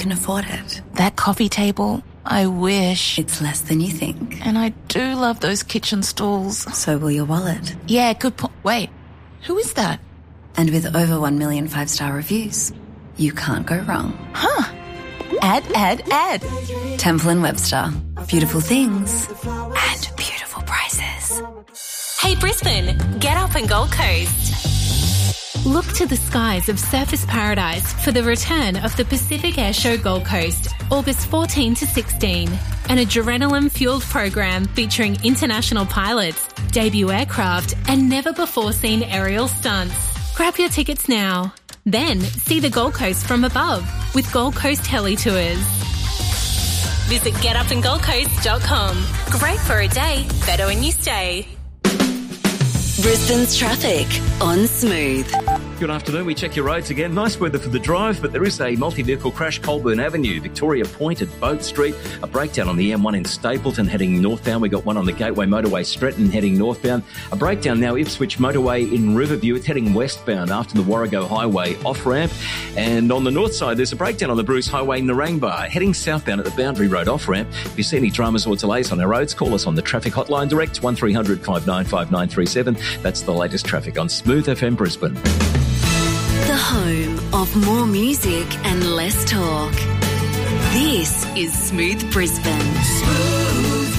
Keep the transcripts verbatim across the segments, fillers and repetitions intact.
can afford it. That coffee table, I wish. It's less than you think. And I do love those kitchen stools. So will your wallet. Yeah, good point. Wait, who is that? And with over one million five-star reviews, you can't go wrong. Huh. Add, add, add. Temple and Webster. Beautiful things and beautiful prices. Hey Brisbane, get up and Gold Coast. Look to the skies of Surfers Paradise for the return of the Pacific Airshow Gold Coast, August fourteenth to sixteenth. An adrenaline-fueled program featuring international pilots, debut aircraft and never-before-seen aerial stunts. Grab your tickets now. Then see the Gold Coast from above with Gold Coast Heli Tours. Visit get up and gold coast dot com. Great for a day, better when you stay. Brisbane's traffic on Smooth. Good afternoon. We check your roads again. Nice weather for the drive, but there is a multi-vehicle crash, Colburn Avenue, Victoria Point at Boat Street. A breakdown on the M one in Stapleton heading northbound. We got one on the Gateway Motorway, Stretton heading northbound. A breakdown now, Ipswich Motorway in Riverview. It's heading westbound after the Warrego Highway off-ramp. And on the north side, there's a breakdown on the Bruce Highway, Narangba, heading southbound at the Boundary Road off-ramp. If you see any dramas or delays on our roads, call us on the traffic hotline direct, one three hundred, five nine five, nine three seven. That's the latest traffic on Smooth F M Brisbane. The home of more music and less talk. This is Smooth Brisbane. Smooth.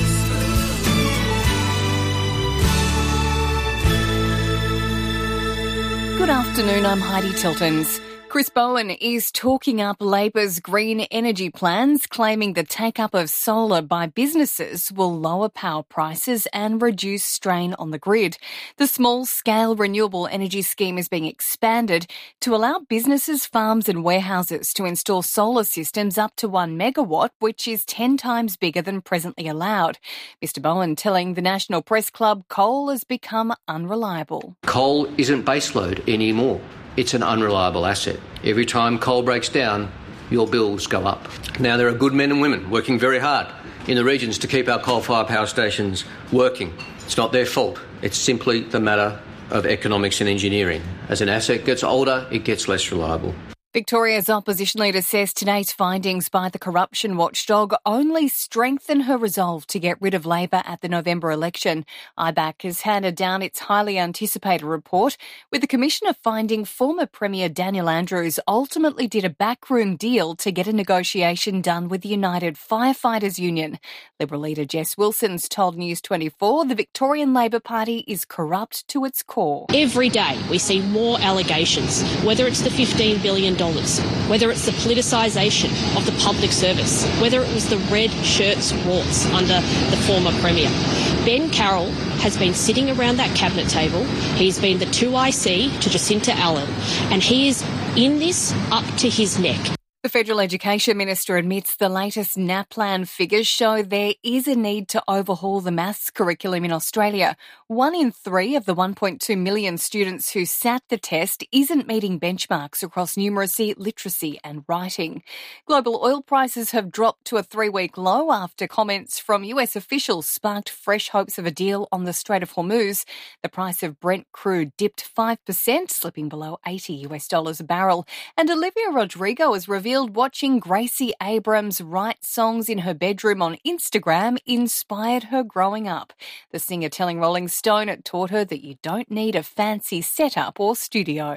Good afternoon, I'm Heidi Tiltons. Chris Bowen is talking up Labor's green energy plans, claiming the take-up of solar by businesses will lower power prices and reduce strain on the grid. The small-scale renewable energy scheme is being expanded to allow businesses, farms and warehouses to install solar systems up to one megawatt, which is ten times bigger than presently allowed. Mister Bowen telling the National Press Club coal has become unreliable. Coal isn't baseload anymore. It's an unreliable asset. Every time coal breaks down, your bills go up. Now, there are good men and women working very hard in the regions to keep our coal-fired power stations working. It's not their fault. It's simply the matter of economics and engineering. As an asset gets older, it gets less reliable. Victoria's opposition leader says today's findings by the corruption watchdog only strengthen her resolve to get rid of Labor at the November election. I B A C has handed down its highly anticipated report, with the Commissioner finding former Premier Daniel Andrews ultimately did a backroom deal to get a negotiation done with the United Firefighters Union. Liberal leader Jess Wilson's told News twenty-four the Victorian Labor Party is corrupt to its core. Every day we see more allegations, whether it's the fifteen billion dollars, whether it's the politicisation of the public service, whether it was the red shirts waltz under the former Premier. Ben Carroll has been sitting around that cabinet table. He's been the two I C to Jacinta Allen, and he is in this up to his neck. The Federal Education Minister admits the latest NAPLAN figures show there is a need to overhaul the maths curriculum in Australia. One in three of the one point two million students who sat the test isn't meeting benchmarks across numeracy, literacy and writing. Global oil prices have dropped to a three-week low after comments from U S officials sparked fresh hopes of a deal on the Strait of Hormuz. The price of Brent crude dipped five percent, slipping below eighty US dollars a barrel. And Olivia Rodrigo has revealed watching Gracie Abrams write songs in her bedroom on Instagram inspired her growing up. The singer telling Rolling Stone it taught her that you don't need a fancy setup or studio.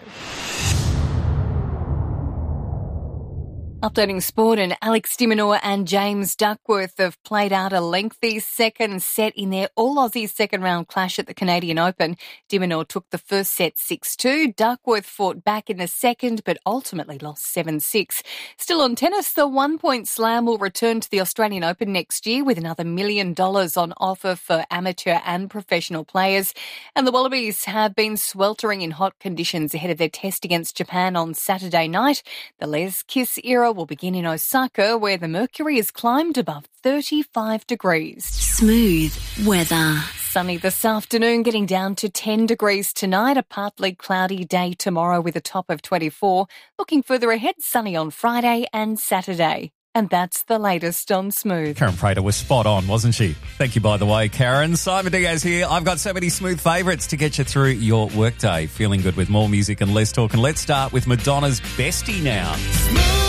Updating sport, and Alex de Minaur and James Duckworth have played out a lengthy second set in their all-Aussie second-round clash at the Canadian Open. De Minaur took the first set six two. Duckworth fought back in the second, but ultimately lost seven six. Still on tennis, the one-point slam will return to the Australian Open next year with another million dollars on offer for amateur and professional players. And the Wallabies have been sweltering in hot conditions ahead of their test against Japan on Saturday night. The Les Kiss era will begin in Osaka, where the mercury has climbed above thirty-five degrees. Smooth weather. Sunny this afternoon, getting down to ten degrees tonight. A partly cloudy day tomorrow with a top of twenty-four. Looking further ahead, sunny on Friday and Saturday. And that's the latest on Smooth. Karen Prater was spot on, wasn't she? Thank you, by the way, Karen. Simon Diaz here. I've got so many Smooth favourites to get you through your workday. Feeling good with more music and less talk. And let's start with Madonna's Bestie now.